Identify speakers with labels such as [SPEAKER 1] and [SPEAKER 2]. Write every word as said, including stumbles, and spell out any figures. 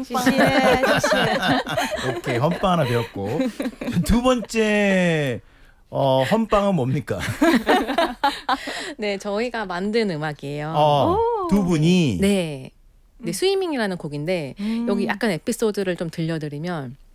[SPEAKER 1] 헌빵.
[SPEAKER 2] 주시해, 주시해.
[SPEAKER 3] 오케이, 헌빵 하나 배웠고. 두 번째 어, 헌빵은 뭡니까?
[SPEAKER 4] 네, 저희가 만든 음악이에요.
[SPEAKER 3] 어, 두 분이
[SPEAKER 4] 네. 네, 스위밍이라는 곡인데
[SPEAKER 2] 음.
[SPEAKER 4] 여기 약간 에피소드를 좀 들려드리면